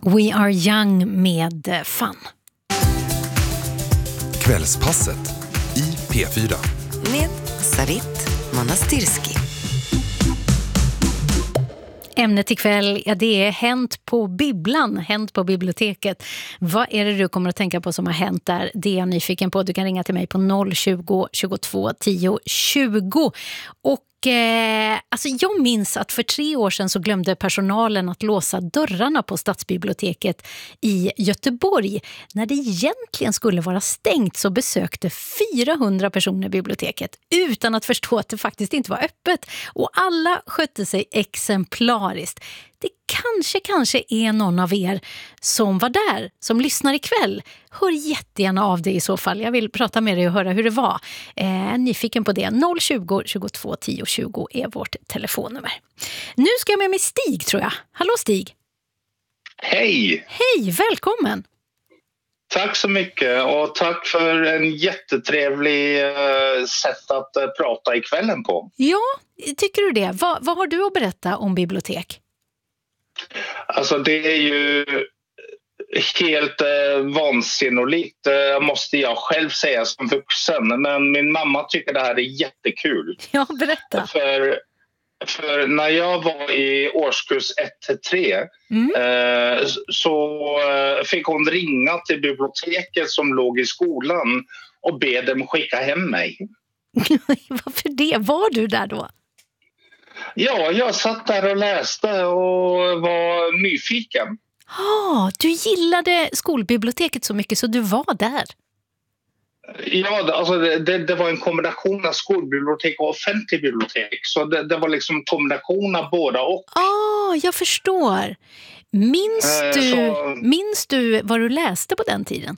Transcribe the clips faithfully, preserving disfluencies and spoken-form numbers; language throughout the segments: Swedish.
We Are Young med Fun. Kvällspasset i P fyra. Med Sarit Manastirski. Ämnet ikväll, ja, det är hänt på bibblan, hänt på biblioteket. Vad är det du kommer att tänka på som har hänt där? Det är jag nyfiken på. Du kan ringa till mig på noll tjugo, tjugotvå, tio, tjugo. Och eh, alltså jag minns att för tre år sedan så glömde personalen att låsa dörrarna på Stadsbiblioteket i Göteborg. När det egentligen skulle vara stängt så besökte fyrahundra personer biblioteket utan att förstå att det faktiskt inte var öppet. Och alla skötte sig exemplariskt. Det kanske, kanske är någon av er som var där, som lyssnar ikväll. Hör jättegärna av dig i så fall. Jag vill prata med dig och höra hur det var. Eh, nyfiken på det. noll tjugo, tjugotvå, tio, tjugo är vårt telefonnummer. Nu ska jag med mig Stig, tror jag. Hallå Stig. Hej! Hej, välkommen. Tack så mycket och tack för en jättetrevlig uh, sätt att uh, prata ikvällen på. Ja, tycker du det? Va, vad har du att berätta om bibliotek? Alltså det är ju helt eh, vansinnigt, eh, måste jag själv säga som vuxen. Men min mamma tycker det här är jättekul. Ja, berätta. För, för när jag var i årskurs ett till tre Mm. eh, så eh, fick hon ringa till biblioteket som låg i skolan och be dem skicka hem mig. Varför det? Var du där då? Ja, jag satt där och läste och var nyfiken. Ah, du gillade skolbiblioteket så mycket så du var där. Ja, alltså det, det var en kombination av skolbibliotek och offentlig bibliotek. Så det, det var liksom kombination av båda och. Ah, jag förstår. Minns Eh, du, så- minns du vad du läste på den tiden?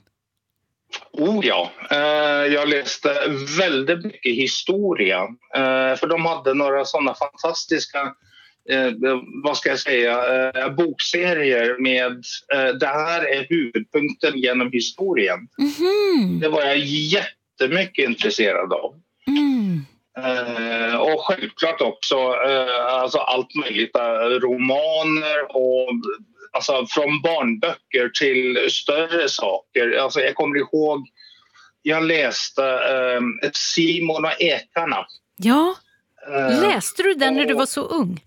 Oh ja, eh, jag läste väldigt mycket historia. Eh, för de hade några sådana fantastiska, eh, vad ska jag säga, eh, bokserier med eh, det här är huvudpunkten genom historien. Mhm. Det var jag jättemycket intresserad av. Mm. Eh, och självklart också eh, alltså allt möjligt, eh, romaner och alltså från barnböcker till större saker. Alltså jag kommer ihåg, jag läste eh, Simon och ekarna. Ja, Eh, läste du den när och- du var så ung?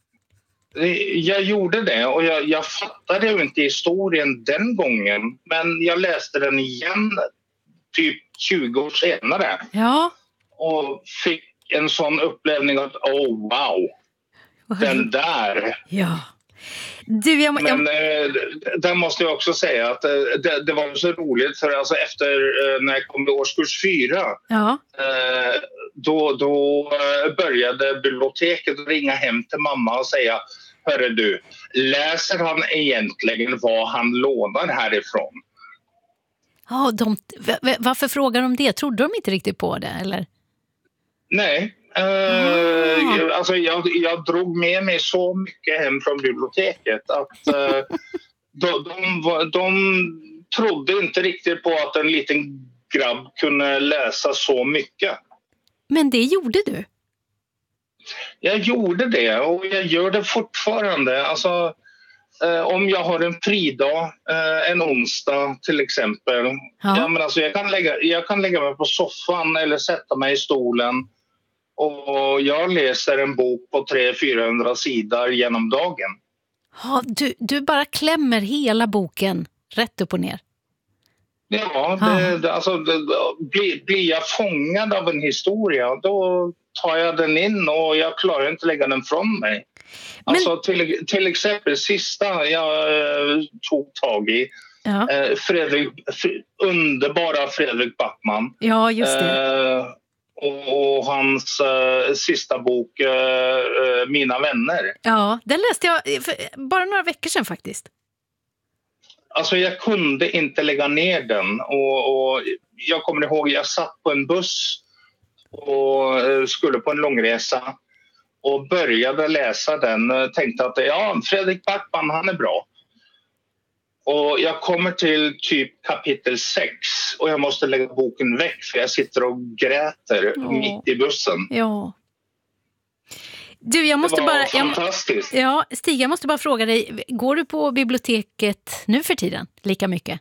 Jag gjorde det och jag, jag fattade ju inte historien den gången, men jag läste den igen typ tjugo år senare. Ja. Och fick en sån upplevning att oh wow, den där. Ja. Du, jag, jag, Men eh, där måste jag också säga att eh, det, det var så roligt för alltså efter eh, när jag kom till årskurs fyra ja. eh, då, då eh, började biblioteket ringa hem till mamma och säga: hörru du, läser han egentligen vad han lånar härifrån? Ja, de, va- va- varför frågar de det? Trodde de inte riktigt på det, eller? Nej, eh, Ah. alltså jag, jag drog med mig så mycket hem från biblioteket att eh, de, de, var- de trodde inte riktigt på att en liten grabb kunde läsa så mycket. Men det gjorde du. Jag gjorde det och jag gör det fortfarande. Alltså, eh, om jag har en fridag, eh, en onsdag till exempel. Ja. Ja, men alltså, jag, kan lägga, jag kan lägga mig på soffan eller sätta mig i stolen och jag läser en bok på tre till fyrahundra sidor genom dagen. Ja, du, du bara klämmer hela boken rätt upp och ner. Ja, Ja. det, det, alltså, det, blir, blir jag fångad av en historia då tar jag den in och jag klarar inte att lägga den från mig. Men- Alltså, till, till exempel sista jag eh, tog tag i Ja, eh, Fredrik, Fr- underbara Fredrik Backman ja just det. eh, och, och hans eh, sista bok eh, eh, Mina vänner. Ja, den läste jag för bara några veckor sedan faktiskt. Alltså jag kunde inte lägga ner den och, och jag kommer ihåg jag satt på en buss och eh, skulle på en långresa och började läsa den och tänkte att ja, Fredrik Backman, han är bra. Och jag kommer till typ kapitel sex och jag måste lägga boken väck för jag sitter och gräter Ja. mitt i bussen. Ja. Du, jag måste det var bara, fantastiskt. Jag, ja, Stig, jag måste bara fråga dig, går du på biblioteket nu för tiden lika mycket?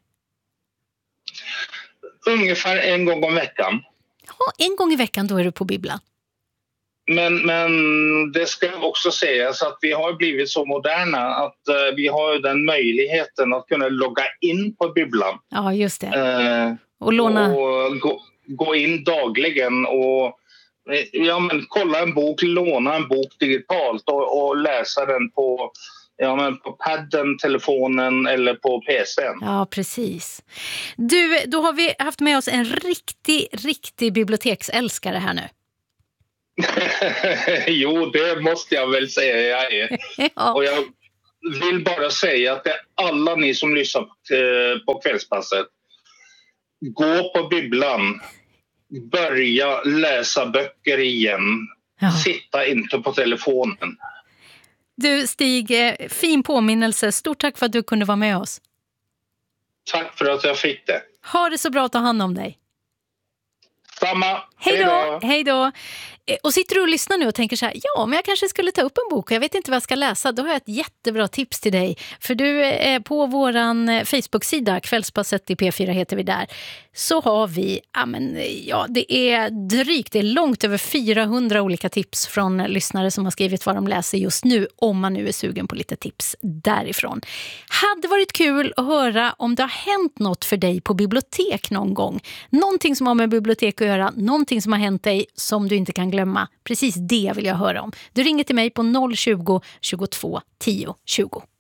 Ungefär en gång om veckan. Ja, en gång i veckan då är du på bibblan. Men, men det ska också sägas att vi har blivit så moderna att uh, vi har den möjligheten att kunna logga in på bibblan. Ja, just det. Uh, och låna... Och gå, gå in dagligen och ja, men kolla en bok, låna en bok digitalt och, och läsa den på, ja, men på padden, telefonen eller på P C:n. Ja, precis. Du, då har vi haft med oss en riktig, riktig biblioteksälskare här nu. Jo, det måste jag väl säga jag är. Ja. Och jag vill bara säga att det är alla ni som lyssnar på Kvällspasset. Gå på bibblan. Börja läsa böcker igen. Ja. Sitta inte på telefonen. Du Stig, fin påminnelse. Stort tack för att du kunde vara med oss. Tack för att jag fick det. Ha det så bra, ta hand om dig. Samma. Hej då, hej då. Och sitter du och lyssnar nu och tänker så här, ja, men jag kanske skulle ta upp en bok och jag vet inte vad jag ska läsa. Då har jag ett jättebra tips till dig. För du är på våran Facebook-sida, Kvällspasset i P fyra heter vi där. Så har vi, ja, men, ja det är drygt, det är långt över fyrahundra olika tips från lyssnare som har skrivit vad de läser just nu. Om man nu är sugen på lite tips därifrån. Hade varit kul att höra om det har hänt något för dig på bibliotek någon gång. Någonting som har med bibliotek att göra, någonting som har hänt dig som du inte kan glömma. Precis det vill jag höra om. Du ringer till mig på noll tjugo, tjugotvå, tio, tjugo.